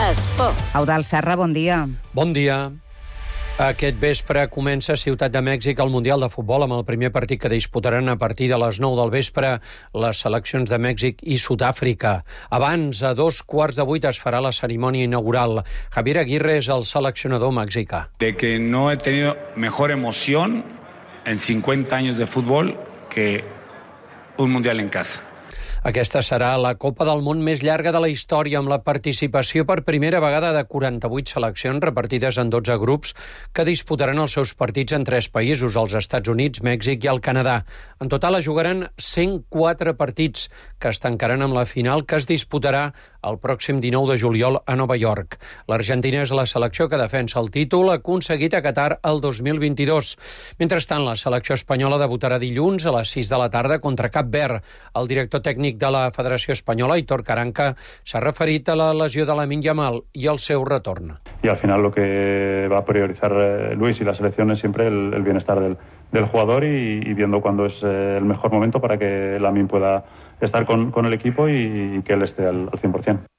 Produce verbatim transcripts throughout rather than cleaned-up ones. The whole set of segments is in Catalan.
Esport. Eudald Serra, bon dia. Bon dia. Aquest vespre comença a Ciutat de Mèxic el Mundial de Futbol amb el primer partit que disputaran a partir de les nou del vespre les seleccions de Mèxic i Sud-àfrica. Abans, a dos quarts de vuit, es farà la cerimònia inaugural. Javier Aguirre és el seleccionador mexicà. De que no he tenido mejor emoción en cincuenta años de fútbol que un Mundial en casa. Aquesta serà la Copa del Món més llarga de la història, amb la participació per primera vegada de quaranta-vuit seleccions repartides en dotze grups que disputaran els seus partits en tres països, els Estats Units, Mèxic i el Canadà. En total es jugaran cent quatre partits que es tancaran amb la final que es disputarà el pròxim dinou de juliol a Nova York. L'Argentina és la selecció que defensa el títol aconseguit a Qatar el dos mil vint-i-dos. Mentrestant, la selecció espanyola debutarà dilluns a les sis de la tarda contra Cap Verd. El director tècnic de la Federació Espanyola, Aitor Caranca, s'ha referit a la lesió de Lamine Yamal i al seu retorn. Y al final lo que va a priorizar eh, Luis y la selección es siempre el, el bienestar del, del jugador y, y viendo cuándo es eh, el mejor momento para que Lamine pueda estar con, con el equipo y, y que él esté al, al cien por ciento.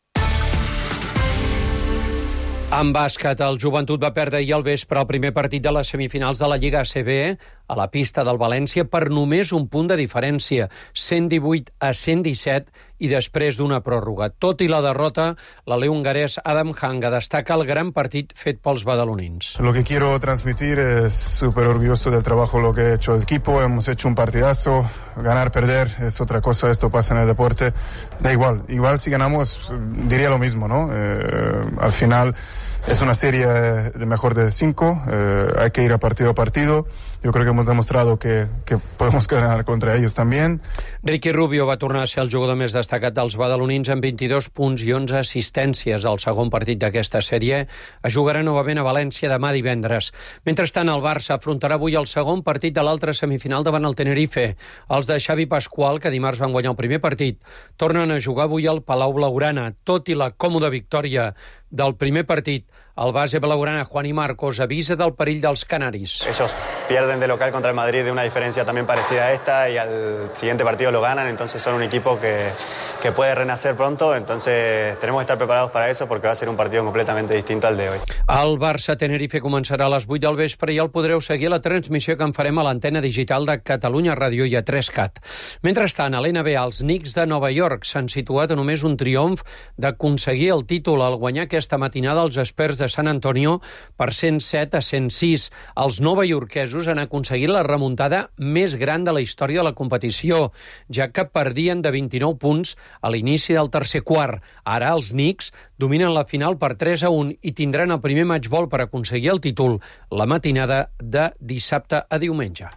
En bàsquet, el Joventut va perdre ahir al vespre el primer partit de les semifinals de la Lliga A C B a la pista del València per només un punt de diferència, cent divuit a cent disset, i després d'una pròrroga. Tot i la derrota, l'alè hongarès Adam Hanga destaca el gran partit fet pels badalonins. Lo que quiero transmitir es súper orgulloso del trabajo lo que ha hecho el equipo, hemos hecho un partidazo, ganar, perder es otra cosa, esto pasa en el deporte, da igual, igual si ganamos diría lo mismo, ¿no? Eh, al final es una serie de mejor de cinco, eh, hay que ir a partido a partido. Yo creo que hemos demostrado que, que podemos ganar contra ellos también. Ricky Rubio va tornar a ser el jugador més destacat dels badalonins amb vint-i-dos punts i onze assistències al segon partit d'aquesta sèrie. Es jugarà novament a València demà divendres. Mentrestant, el Barça afrontarà avui el segon partit de l'altra semifinal davant el Tenerife. Els de Xavi Pascual, que dimarts van guanyar el primer partit, tornen a jugar avui al Palau Blaugrana. Tot i la còmoda victòria del primer partit, el base blaugrana Juan I Marcos avisa del perill dels canaris. Ellos pierden de local contra el Madrid de una diferencia también parecida a esta y al siguiente partido lo ganan, entonces son un equipo que, que puede renacer pronto, entonces tenemos que estar preparados para eso porque va a ser un partido completamente distinto al de hoy. El Barça-Tenerife començarà a les vuit del vespre i el podreu seguir a la transmissió que en farem a l'antena digital de Catalunya Ràdio i a tres cat. Mentrestant, a l'N B A, els Knicks de Nova York s'han situat a només un triomf d'aconseguir el títol al guanyar aquesta matinada els Spurs de Sant Antonio per cent set a cent sis. Els novaiorquesos han aconseguit la remuntada més gran de la història de la competició, ja que perdien de vint-i-nou punts a l'inici del tercer quart. Ara els Knicks dominen la final per tres a un i tindran el primer matchball per aconseguir el títol la matinada de dissabte a diumenge.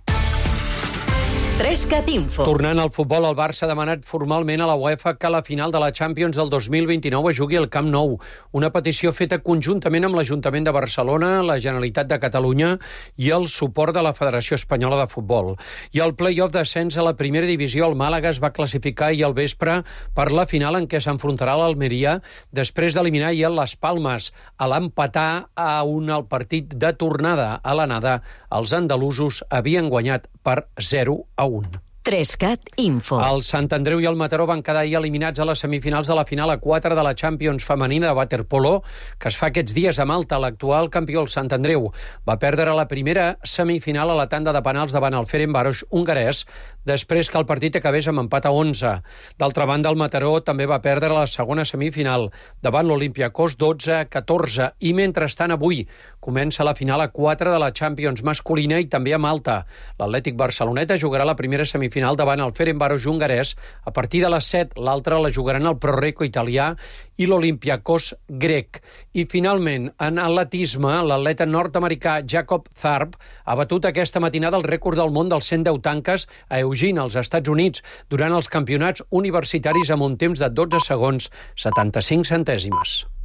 tres cat Info. Tornant al futbol, el Barça ha demanat formalment a la UEFA que la final de la Champions del dos mil vint-i-nou es jugui al Camp Nou, una petició feta conjuntament amb l'Ajuntament de Barcelona, la Generalitat de Catalunya i el suport de la Federació Espanyola de Futbol. I el play-off d'ascens a la primera divisió, el Màlaga es va classificar ahir al vespre per la final en què s'enfrontarà l'Almeria després d'eliminar ahir el Las Palmas a l'empatar a un al partit de tornada. A l'anada, els andalusos havien guanyat per zero a un. tres cat Info. El Sant Andreu i el Mataró van quedar ahir eliminats a les semifinals de la final a quatre de la Champions femenina de waterpolo, que es fa aquests dies a Malta. L'actual campió, el Sant Andreu, va perdre la primera semifinal a la tanda de penals davant el Ferencváros hongarès, després que el partit acabés amb empat a onze. D'altra banda, el Mataró també va perdre la segona semifinal davant l'Olympiacos dotze a catorze. I mentrestant, avui comença la final a quatre de la Champions masculina i també a Malta. L'Atlètic Barceloneta jugarà la primera semifinal final davant el Ferencváros hongarès a partir de les set. L'altra la jugaran el Pro-Reco italià i l'Olympiacos grec. I finalment, en atletisme, l'atleta nord-americà Jacob Tharp ha batut aquesta matinada el rècord del món dels cent deu tanques a Eugene, als Estats Units, durant els campionats universitaris amb un temps de dotze segons setanta-cinc centèsimes.